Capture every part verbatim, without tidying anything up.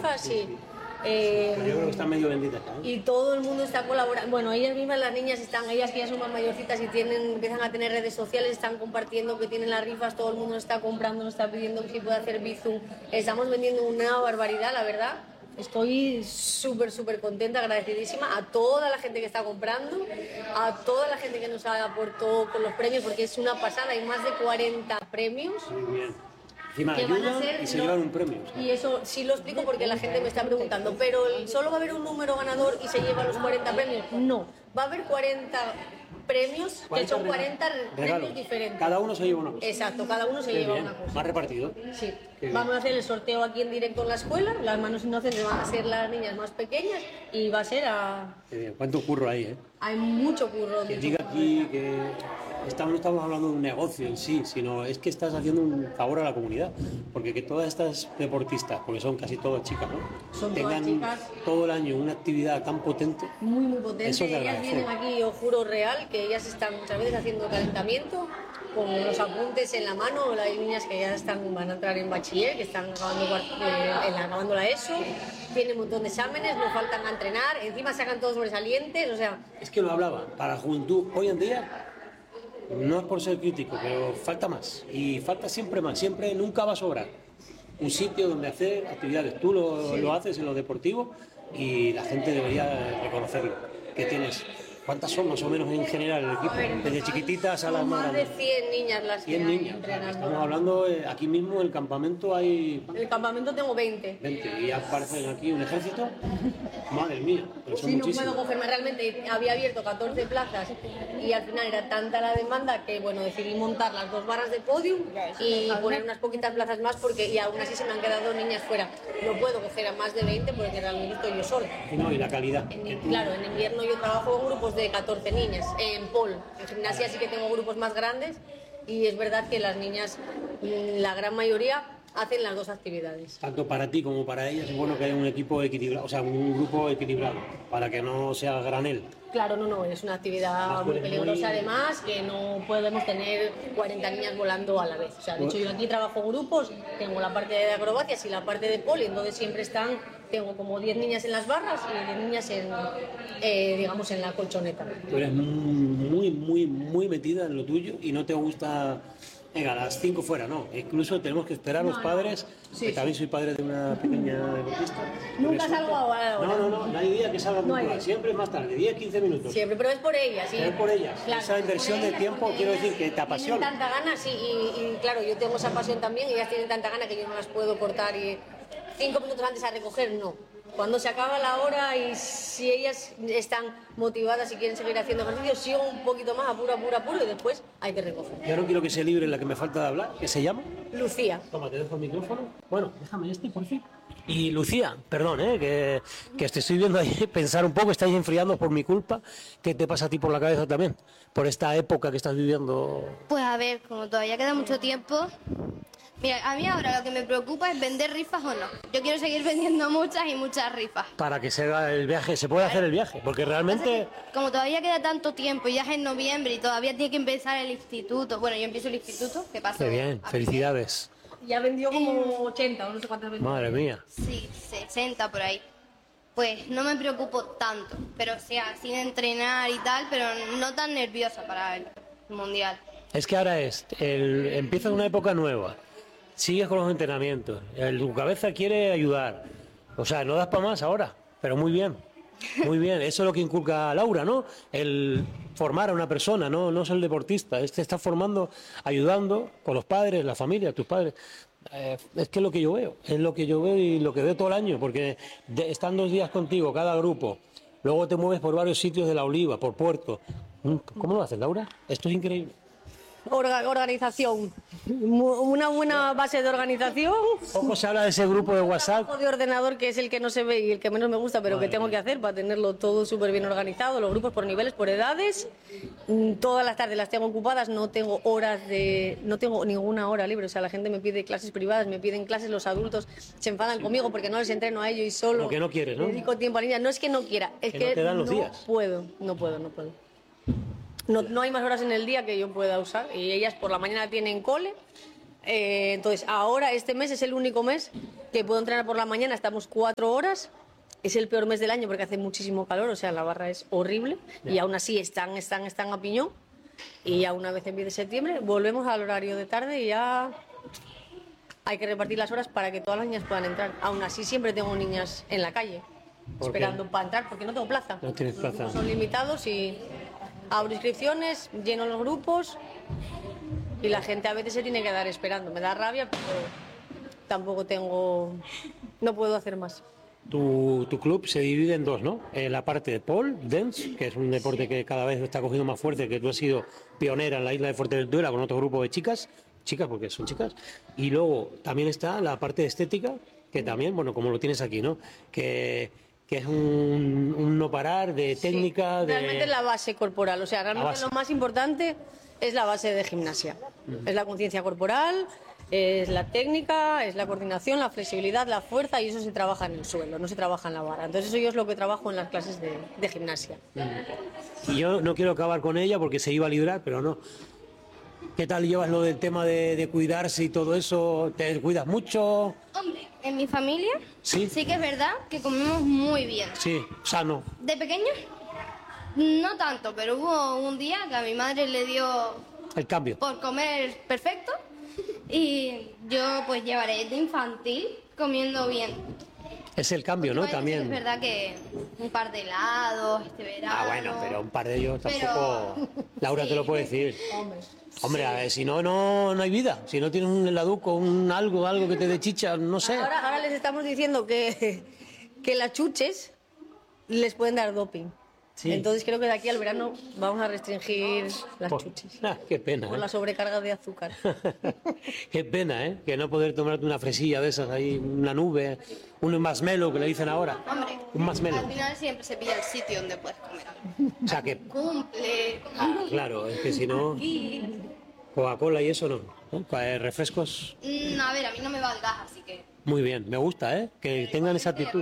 rifas, sí. Eh, Pero yo creo que están medio benditas, ¿eh? Y todo el mundo está colaborando. Bueno, ellas mismas, las niñas están, ellas que ya son más mayorcitas y tienen, empiezan a tener redes sociales, están compartiendo que tienen las rifas, todo el mundo nos está comprando, nos está pidiendo que si puede hacer Bizum. Estamos vendiendo una barbaridad, la verdad. Estoy súper, súper contenta, agradecidísima a toda la gente que está comprando, a toda la gente que nos aportó con los premios, porque es una pasada, hay más de cuarenta premios. Muy bien. Encima Que van a ayudan ser, y se no, llevan un premio. ¿Sabes? Y eso sí lo explico porque la gente me está preguntando, pero ¿solo va a haber un número ganador y se lleva los cuarenta premios? No, va a haber cuarenta premios, que son cuarenta premios diferentes. Cada uno se lleva una cosa. Exacto, cada uno se Qué lleva bien. una cosa. Más repartido. Sí, Qué vamos bien. a hacer el sorteo aquí en directo en la escuela, las manos inocentes van a ser las niñas más pequeñas y va a ser a... Qué bien. ¿Cuánto curro ahí, eh? Hay mucho curro. Que mucho diga curro. aquí que estamos, no estamos hablando de un negocio en sí, sino es que estás haciendo un favor a la comunidad, porque que todas estas deportistas, porque son casi todas chicas, ¿no? Son tengan todas chicas. todo el año una actividad tan potente. Muy, muy potente. Eso es de Ellas agradecer. vienen aquí, os juro real, que ellas están muchas veces haciendo calentamiento con los apuntes en la mano. Hay niñas que ya están, van a entrar en bachiller, que están acabando, eh, en la, acabando la ESO, tienen un montón de exámenes, no faltan a entrenar, encima sacan todos sobresalientes, o sea... Es que lo hablaba, para la juventud hoy en día, no es por ser crítico, pero falta más, y falta siempre más, siempre, nunca va a sobrar un sitio donde hacer actividades. Tú lo, Sí. lo haces en lo deportivo y la gente debería reconocerlo, que tienes. ¿Cuántas son más o menos en general el equipo? A ver, Desde chiquititas a las son más más de grandes. cien niñas las que cien hay niñas. entrenando. Estamos hablando, eh, aquí mismo en el campamento hay En el campamento tengo veinte. veinte y aparecen aquí un ejército. Madre mía, pero son Sí, no muchísimos. puedo cogerme, realmente había abierto catorce plazas y al final era tanta la demanda que bueno, decidí montar las dos barras de podium y poner unas poquitas plazas más porque y aún así se me han quedado niñas fuera. No puedo coger a más de veinte porque realmente estoy yo sola. Y no, y la calidad. En- que tú- claro, en invierno yo trabajo con grupos de catorce niñas, en pole. En gimnasia sí que tengo grupos más grandes y es verdad que las niñas, mm, la gran mayoría, hacen las dos actividades. Tanto para ti como para ellas es bueno que haya un equipo equilibrado, o sea, un grupo equilibrado, para que no sea granel. Claro, no, no, es una actividad Más muy muy- peligrosa además, que no podemos tener cuarenta niñas volando a la vez. O sea, de hecho yo aquí trabajo grupos, tengo la parte de acrobacias y la parte de pole, entonces siempre están, tengo como diez niñas en las barras y diez niñas en, eh, digamos, en la colchoneta. Tú eres muy, muy, muy metida en lo tuyo y no te gusta, venga, a las cinco fuera, no. Incluso tenemos que esperar No, los no. padres, Sí, que también sí. soy padre de una pequeña deportista. Nunca Resulta- salgo a la hora. No, no, no, no hay día que salga No hay puntual, día. siempre es más tarde, diez, quince minutos. Siempre, pero es por ellas, sí. Es por ellas. Esa es por inversión de ellas, tiempo, porque quiero ellas decir, que te apasiona. Tienen tanta gana, sí, y, y claro, yo tengo esa pasión también, y ellas tienen tanta gana que yo no las puedo cortar y cinco minutos antes a recoger, no. Cuando se acaba la hora y si ellas están motivadas y quieren seguir haciendo ejercicio, sigo un poquito más, apuro, apuro, apuro, y después hay que recoger. Yo no quiero que se libre la que me falta de hablar, que se llama. Lucía. Toma, te dejo el micrófono. Bueno, déjame este, por fin. Y Lucía, perdón, ¿eh? que, que te estoy viendo ahí pensar un poco, estáis enfriando por mi culpa. ¿Qué te pasa a ti por la cabeza también? Por esta época que estás viviendo. Pues a ver, como todavía queda mucho tiempo, mira, a mí ahora lo que me preocupa es vender rifas o no. Yo quiero seguir vendiendo muchas y muchas rifas. Para que se haga el viaje, se pueda hacer el viaje, porque realmente. Como todavía queda tanto tiempo, ya es en noviembre y todavía tiene que empezar el instituto. Bueno, yo empiezo el instituto, ¿qué pasa? Qué bien, felicidades. Ya vendió como ochenta o no sé cuántas vendió. Madre mía. Sí, sesenta por ahí. Pues no me preocupo tanto, pero o sea, sin entrenar y tal, pero no tan nerviosa para el mundial. Es que ahora es, el, empieza una época nueva, sigues con los entrenamientos, el, tu cabeza quiere ayudar, o sea, no das para más ahora, pero muy bien, muy bien, eso es lo que inculca Laura, ¿no? El formar a una persona, no, no ser deportista, este está formando, ayudando con los padres, la familia, tus padres. Eh, es que es lo que yo veo, es lo que yo veo y lo que veo todo el año, porque de, están dos días contigo, cada grupo, luego te mueves por varios sitios de La Oliva, por Puerto. ¿Cómo lo haces, Laura? Esto es increíble. Orga- organización. Mu- Una buena base de organización. Poco se habla de ese grupo de WhatsApp. Trabajo de ordenador que es el que no se ve y el que menos me gusta, pero Madre que tengo mía. que hacer para tenerlo todo súper bien organizado, los grupos por niveles, por edades. Mm, Todas las tardes las tengo ocupadas, no tengo horas de, no tengo ninguna hora libre, o sea, la gente me pide clases privadas, me piden clases, los adultos se enfadan conmigo porque no les entreno a ellos y solo Porque no quieres, ¿no? dedico tiempo a niñas. No es que no quiera, es Que que, no te dan los no días. puedo, no puedo, no puedo. No, no hay más horas en el día que yo pueda usar y ellas por la mañana tienen cole. Eh, entonces ahora este mes es el único mes que puedo entrenar por la mañana, estamos cuatro horas. Es el peor mes del año porque hace muchísimo calor, o sea, la barra es horrible. Yeah. Y aún así están, están, están a piñón. Y ya una vez empiece septiembre, volvemos al horario de tarde y ya hay que repartir las horas para que todas las niñas puedan entrar. Aún así siempre tengo niñas en la calle esperando para entrar porque no tengo plaza. No tienes plaza. Los son limitados y abro inscripciones, lleno los grupos y la gente a veces se tiene que quedar esperando. Me da rabia, pero tampoco tengo, no puedo hacer más. Tu, tu club se divide en dos, ¿no? En la parte de pole dance, que es un deporte que cada vez está cogiendo más fuerte, que tú has sido pionera en la isla de Fuerteventura con otro grupo de chicas, chicas porque son chicas, y luego también está la parte de estética, que también, bueno, como lo tienes aquí, ¿no? Que, que es un, un no parar de técnica. Sí, realmente de... es la base corporal, o sea, realmente lo más importante es la base de gimnasia, uh-huh. Es la conciencia corporal, es la técnica, es la coordinación, la flexibilidad, la fuerza, y eso se trabaja en el suelo, no se trabaja en la barra. Entonces eso yo es lo que trabajo en las clases de, de gimnasia. Y yo no quiero acabar con ella porque se iba a librar, pero no. ¿Qué tal llevas lo del tema de, de cuidarse y todo eso? ¿Te cuidas mucho? Hombre, en mi familia sí, sí que es verdad que comemos muy bien. Sí, sano. ¿De pequeños? No tanto, pero hubo un día que a mi madre le dio... El cambio. Por comer perfecto. Y yo pues llevaré de infantil comiendo bien. Es el cambio, ¿no? También. Es verdad que un par de helados este verano. Ah, bueno, pero un par de ellos tampoco. Pero... Laura sí. Te lo puede decir. Hombre, Hombre sí. A ver, si no, no, no hay vida. Si no tienes un heladuco, un algo, algo que te dé chicha, no sé. Ahora, ahora les estamos diciendo que, que las chuches les pueden dar doping. Sí. Entonces creo que de aquí al verano vamos a restringir las por, chuches. Ah, qué pena. Por ¿eh? la sobrecarga de azúcar. Qué pena, ¿eh? Que no poder tomarte una fresilla de esas ahí, una nube, un marshmallow que le dicen ahora. Hombre, un marshmallow. Al final siempre se pilla el sitio donde puedes comer. O sea que... Cumple. Ah, claro, es que si no... Coca-Cola y eso no. ¿no? ¿Refrescos? Mm, a ver, a mí no me va el gas, así que... Muy bien, me gusta, ¿eh? Que tengan esa actitud.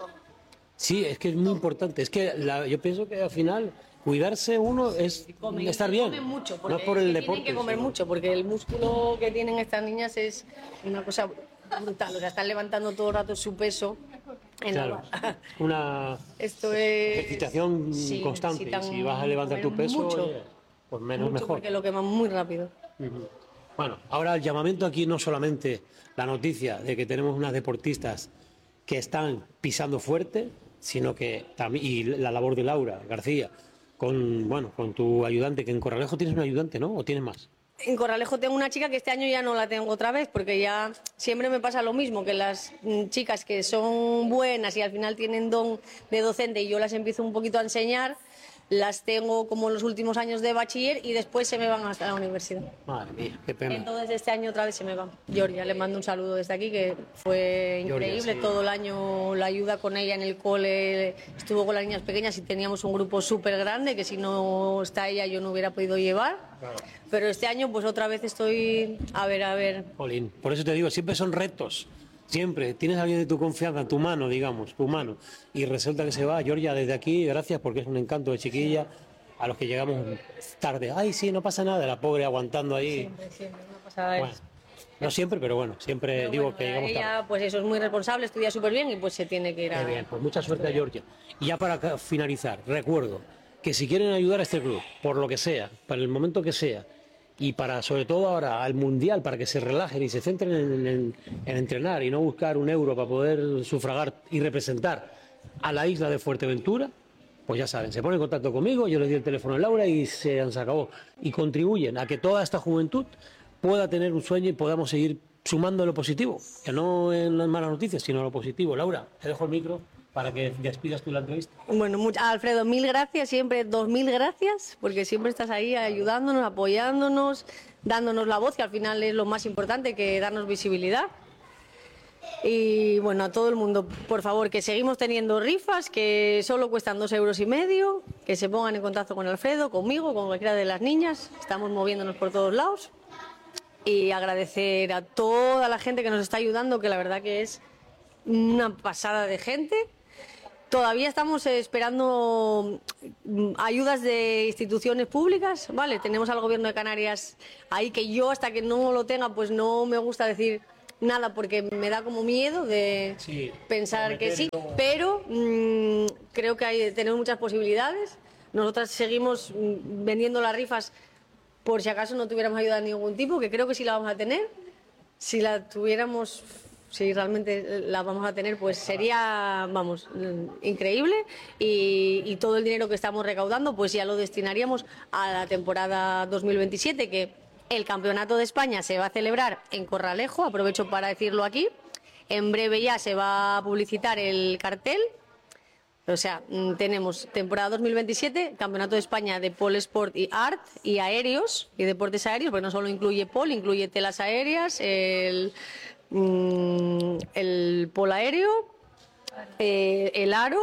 Sí, es que es muy importante. Es que la, yo pienso que al final cuidarse uno es comen, estar bien. Comen mucho, no es por el deporte. Tienen que comer sino... mucho, porque el músculo que tienen estas niñas es una cosa brutal. O sea, están levantando todo el rato su peso en claro, la barra. Una Esto es... ejercitación sí, constante. Y si vas a levantar tu peso, mucho, oye, pues menos mucho mejor. Porque lo queman muy rápido. Uh-huh. Bueno, ahora el llamamiento aquí no solamente la noticia de que tenemos unas deportistas que están pisando fuerte, sino que también, y la labor de Laura García, con bueno, con tu ayudante, que en Corralejo tienes un ayudante, ¿no? ¿O tienes más? En Corralejo tengo una chica que este año ya no la tengo otra vez, porque ya siempre me pasa lo mismo, que las chicas que son buenas y al final tienen don de docente y yo las empiezo un poquito a enseñar, las tengo como en los últimos años de bachiller y después se me van hasta la universidad. Madre mía, qué pena. Entonces este año otra vez se me van. Georgia, le mando un saludo desde aquí, que fue increíble. Georgia, sí. Todo el año la ayuda con ella en el cole, estuvo con las niñas pequeñas y teníamos un grupo súper grande que si no está ella yo no hubiera podido llevar. Claro. Pero este año pues otra vez estoy, a ver, a ver. Jolín, por eso te digo, siempre son retos. Siempre tienes a alguien de tu confianza, tu mano, digamos, tu mano, y resulta que se va. Georgia, desde aquí, gracias, porque es un encanto de chiquilla, a los que llegamos tarde. Ay, sí, no pasa nada, la pobre aguantando ahí. Siempre, siempre, no pasa nada. Bueno, no siempre, pero bueno, siempre pero digo bueno, que llegamos ella, tarde. Pues eso, es muy responsable, estudia súper bien y pues se tiene que ir a... Muy bien, pues mucha suerte a Georgia. Y ya para finalizar, recuerdo que si quieren ayudar a este club, por lo que sea, para el momento que sea, y para, sobre todo ahora, al Mundial, para que se relajen y se centren en, en, en entrenar y no buscar un euro para poder sufragar y representar a la isla de Fuerteventura, pues ya saben, se ponen en contacto conmigo, yo les di el teléfono a Laura y se, se acabó. Y contribuyen a que toda esta juventud pueda tener un sueño y podamos seguir sumando lo positivo, que no en las malas noticias, sino lo positivo. Laura, te dejo el micro para que despidas tú la entrevista. Bueno, much, Alfredo, mil gracias, siempre dos mil gracias, porque siempre estás ahí ayudándonos, apoyándonos, dándonos la voz, que al final es lo más importante, que darnos visibilidad. Y bueno, a todo el mundo, por favor, que seguimos teniendo rifas, que solo cuestan dos euros y medio, que se pongan en contacto con Alfredo, conmigo, con cualquiera de las niñas, estamos moviéndonos por todos lados. Y agradecer a toda la gente que nos está ayudando, que la verdad que es una pasada de gente. Todavía estamos esperando ayudas de instituciones públicas, ¿vale? Tenemos al Gobierno de Canarias ahí, que yo hasta que no lo tenga, pues no me gusta decir nada, porque me da como miedo de Sí, pensar que sí, prometer y luego- pero mmm, creo que hay, tenemos muchas posibilidades. Nosotras seguimos mm, vendiendo las rifas por si acaso no tuviéramos ayuda de ningún tipo, que creo que sí la vamos a tener. Si la tuviéramos, si realmente la vamos a tener, pues sería, vamos, increíble. Y, y todo el dinero que estamos recaudando, pues ya lo destinaríamos a la temporada dos mil veintisiete, que el Campeonato de España se va a celebrar en Corralejo, aprovecho para decirlo aquí. En breve ya se va a publicitar el cartel. O sea, tenemos temporada dos mil veintisiete, Campeonato de España de Pole Sport y Art y aéreos y deportes aéreos, porque no solo incluye pole, incluye telas aéreas, el, mm, el polo aéreo, eh, el aro,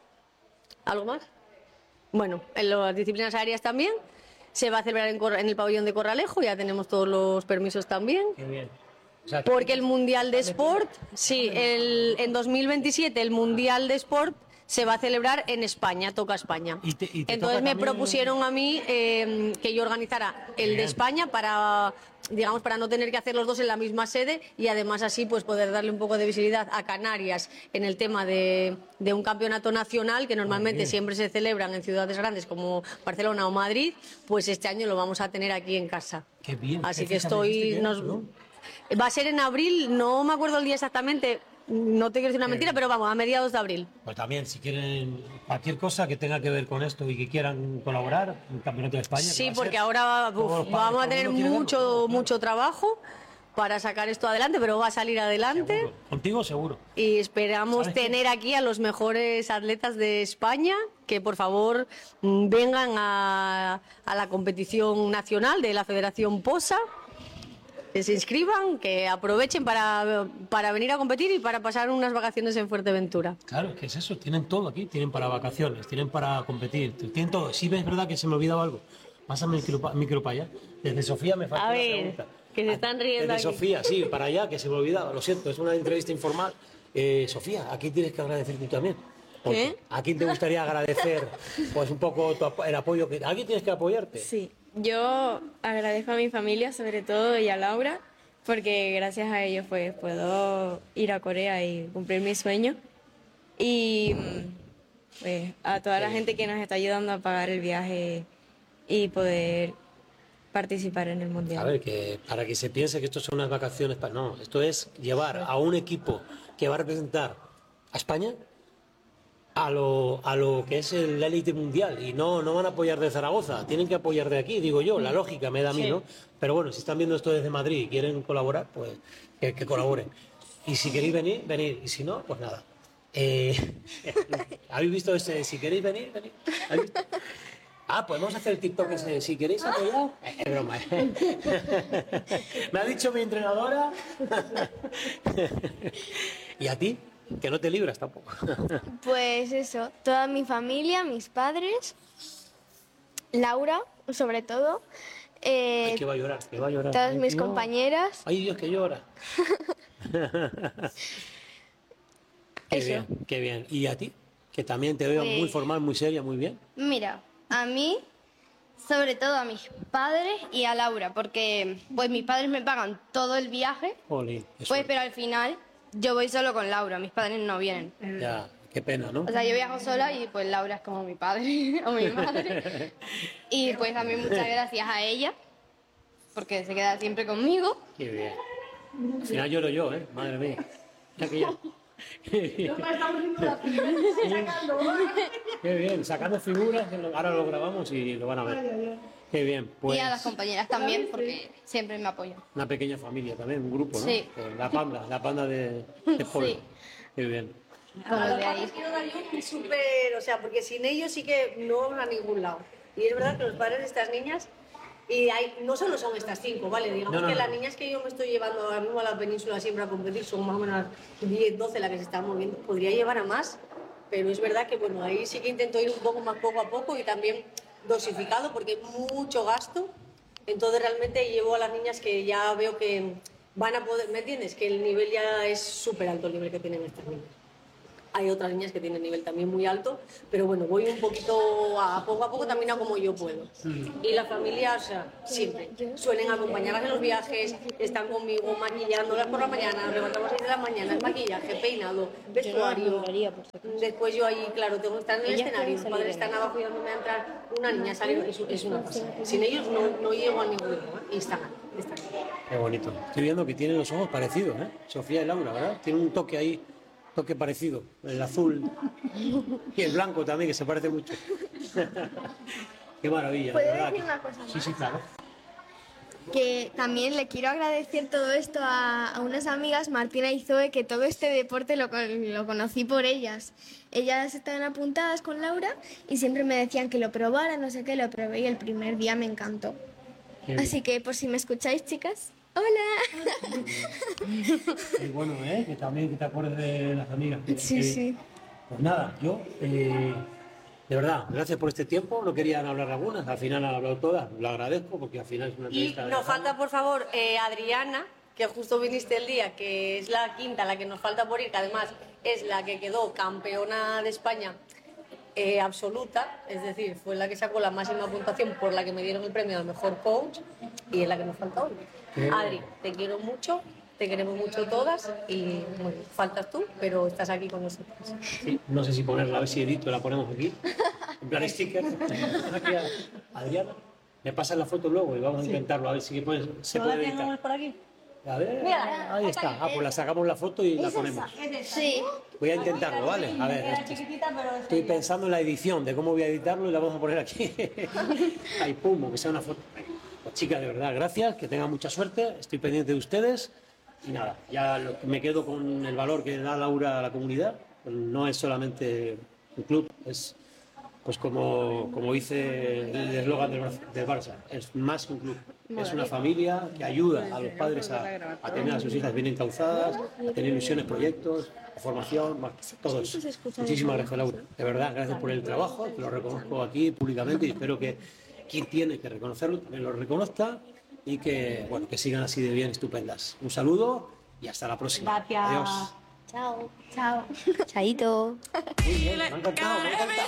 ¿algo más? Bueno, en las disciplinas aéreas también. Se va a celebrar en, Cor- en el pabellón de Corralejo, ya tenemos todos los permisos también. Qué bien. O sea, Porque el Mundial de Sport, sí, el, en dos mil veintisiete el Mundial de Sport se va a celebrar en España, toca España. Y te- y te Entonces toca me también- propusieron a mí eh, que yo organizara el de Bien. España para, digamos, para no tener que hacer los dos en la misma sede y además así pues poder darle un poco de visibilidad a Canarias en el tema de, de un campeonato nacional que normalmente bien. siempre se celebran en ciudades grandes como Barcelona o Madrid, pues este año lo vamos a tener aquí en casa. Qué bien. Así ¿Qué que fecha me dijiste estoy... que nos- era, no? Va a ser en abril, no me acuerdo el día exactamente, no te quiero decir una mentira, pero vamos, a mediados de abril. Pues también, si quieren cualquier cosa que tenga que ver con esto y que quieran colaborar, un campeonato de España. que Sí, va a porque ser, ahora uf, todos los padres, vamos todo a el tener mundo quiere verlo. mucho, mucho trabajo para sacar esto adelante, pero va a salir adelante. Seguro. Contigo seguro. Y esperamos ¿Sabes qué? tener aquí a los mejores atletas de España que por favor mm, vengan a, a la competición nacional de la Federación POSA, que se inscriban, que aprovechen para, para venir a competir y para pasar unas vacaciones en Fuerteventura. Claro, ¿qué es eso? Tienen todo aquí. Tienen para vacaciones, tienen para competir, tienen todo. Sí, es verdad que se me olvidaba algo. Pásame el micro, pa- micro para allá. Desde Sofía me falta A una ver, pregunta. que se están riendo Desde aquí. Sofía, sí, para allá, que se me olvidaba. Lo siento, es una entrevista informal. Eh, Sofía, ¿a quién tienes que agradecer tú también? ¿Qué? ¿A quién te gustaría agradecer pues un poco tu apo- el apoyo? que ¿A quién tienes que apoyarte? Sí, yo agradezco a mi familia sobre todo y a Laura porque gracias a ellos pues puedo ir a Corea y cumplir mi sueño y mm, pues a toda la gente que nos está ayudando a pagar el viaje y poder participar en el mundial. A ver, que para que se piense que esto son unas vacaciones, pa- no, esto es llevar a un equipo que va a representar a España a lo, a lo que es el- la élite mundial y no, no van a apoyar de Zaragoza, tienen que apoyar de aquí, digo yo, la lógica me da a mí, Sí. ¿no? Pero bueno, si están viendo esto desde Madrid y quieren colaborar, pues que, que colaboren. Y si queréis venir, venid, y si no, pues nada. Eh, ¿Habéis visto ese? Si queréis venir, venid. ¿Habéis visto? Ah, pues vamos a hacer el TikTok ese. Si queréis apoyar. Es broma. ¿eh? Me ha dicho mi entrenadora. ¿Y a ti? Que no te libras tampoco. Pues eso, toda mi familia, mis padres, Laura, sobre todo, eh, Ay, que va a llorar, que va a llorar. todas Ay, mis no. compañeras. Ay, Dios, que llora. Qué Eso. bien, qué bien. ¿Y a ti? Que también te veo Pues- muy formal, muy seria, muy bien. Mira, a mí, sobre todo a mis padres y a Laura, porque pues mis padres me pagan todo el viaje, Jolín, eso- pues pero al final yo voy solo con Laura, mis padres no vienen. Ya, qué pena, ¿no? O sea, yo viajo sola y pues Laura es como mi padre o mi madre. Y pues también muchas gracias a ella, porque se queda siempre conmigo. Qué bien. Al final lloro yo, ¿eh? Madre mía. Ya que ya. Qué bien. Qué bien, sacando figuras, que lo- ahora lo grabamos y lo van a ver. Qué bien, pues Y a las compañeras también, porque siempre me apoyan. una pequeña familia también, un grupo, ¿no? Sí. Eh, La panda, la panda de, de pueblo. Sí. Qué bien. Con los de ahí. Quiero dar yo un súper, o sea, porque sin ellos sí que no vamos a ningún lado. Y es verdad que los padres de estas niñas, y hay, no solo son estas cinco, ¿vale? Digamos No, no, que no. las niñas que yo me estoy llevando ahora mismo a la península siempre a competir son más o menos diez, doce las que se están moviendo. Podría llevar a más, pero es verdad que, bueno, ahí sí que intento ir un poco más poco a poco y también dosificado porque hay mucho gasto. Entonces realmente llevo a las niñas que ya veo que van a poder, ¿me entiendes? Que el nivel ya es súper alto el nivel que tienen estas niñas. Hay otras niñas que tienen nivel también muy alto, pero bueno, voy un poquito a poco a poco también a como yo puedo. Y la familia, o sea, siempre suelen acompañarlas en los viajes, están conmigo maquillándolas por la mañana, nos levantamos a seis de la mañana, maquillaje, peinado, vestuario. Después yo ahí, claro, tengo que estar en el escenario, mis padres están abajo ayudándome a entrar, una niña salir, es, es una pasada. Sin ellos no, no llego a ningún lado, ¿eh? Y están ahí, están ahí. Qué bonito. Estoy viendo que tienen los ojos parecidos, ¿eh? Sofía y Laura, ¿verdad? Tienen un toque ahí, toque parecido. El azul y el blanco también, que se parece mucho. Qué maravilla, ¿Puedo ¿verdad? decir una cosa más? Sí, sí, claro. Que también le quiero agradecer todo esto a, a unas amigas, Martina y Zoe, que todo este deporte lo, con- lo conocí por ellas. Ellas estaban apuntadas con Laura y siempre me decían que lo probara, no sé qué, lo probé y el primer día me encantó. Qué Así que por si me escucháis, chicas, hola. Qué bueno, ¿eh? Que también que te acuerdes de las amigas. Que- Sí, que- sí. Pues nada, yo, eh, de verdad, gracias por este tiempo. No querían hablar algunas, al final han hablado todas. Lo agradezco porque al final es una Y entrevista. de nos verdad. falta, por favor, eh, Adriana, que justo viniste el día, que es la quinta, la que nos falta por ir, que además es la que quedó campeona de España eh, absoluta, es decir, fue la que sacó la máxima puntuación por la que me dieron el premio al mejor coach y es la que nos falta hoy. Qué Adri, te quiero mucho, te queremos mucho todas y bueno, faltas tú, pero estás aquí con nosotros. Sí, no sé si ponerla, a ver si edito, la ponemos aquí. En plan sticker. Aquí a Adriana. Me pasan la foto luego y vamos a intentarlo, a ver si puede- se ¿No la puede tenemos editar. por aquí? A ver, Mira, ahí está. Ah, pues la sacamos la foto y la ponemos. Sí. Voy a intentarlo, ¿vale? A ver, Era esto- chiquitita, pero es estoy ella. pensando en la edición, de cómo voy a editarlo y la vamos a poner aquí. Ahí, pum, que sea una foto. Pues chicas, de verdad, gracias, que tengan mucha suerte, estoy pendiente de ustedes. Y nada, ya lo- me quedo con el valor que da Laura a la comunidad. No es solamente un club, es pues como, como dice el eslogan del, Bar- del Barça, es más que un club. Es una familia que ayuda a los padres a, a tener a sus hijas bien encauzadas, a tener ilusiones, proyectos, formación, más, todo eso. Muchísimas gracias, Laura. De verdad, gracias por el trabajo, que lo reconozco aquí públicamente y espero que quien tiene que reconocerlo también lo reconozca y que, bueno, que sigan así de bien, estupendas. Un saludo y hasta la próxima. Gracias. Adiós. Chao. Chao. Chaito. Muy bien, me ha encantado, me ha encantado.